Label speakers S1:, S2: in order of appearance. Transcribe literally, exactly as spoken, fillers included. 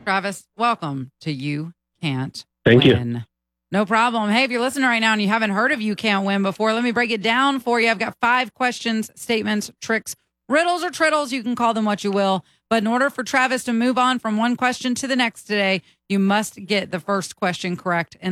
S1: Travis, welcome to You Can't
S2: Thank
S1: Win.
S2: you.
S1: No problem. Hey, if you're listening right now and you haven't heard of You Can't Win before, let me break it down for you. I've got five questions, statements, tricks, riddles, or triddles. You can call them what you will. But in order for Travis to move on from one question to the next today, you must get the first question correct. And